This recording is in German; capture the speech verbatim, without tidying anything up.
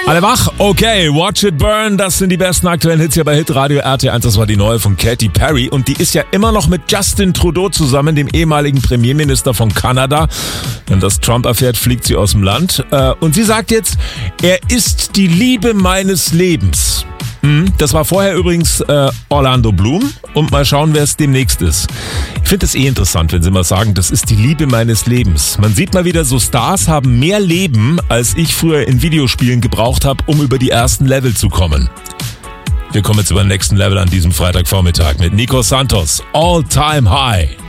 Alle wach? Okay, Watch It Burn, das sind die besten aktuellen Hits hier bei Hitradio R T eins. Das war die neue von Katy Perry und die ist ja immer noch mit Justin Trudeau zusammen, dem ehemaligen Premierminister von Kanada. Wenn das Trump erfährt, fliegt sie aus dem Land. Und sie sagt jetzt, er ist die Liebe meines Lebens. Das war vorher übrigens äh, Orlando Bloom und mal schauen, wer es demnächst ist. Ich finde es eh interessant, wenn sie mal sagen, das ist die Liebe meines Lebens. Man sieht mal wieder, so Stars haben mehr Leben, als ich früher in Videospielen gebraucht habe, um über die ersten Level zu kommen. Wir kommen jetzt über den nächsten Level an diesem Freitagvormittag mit Nico Santos. All Time High.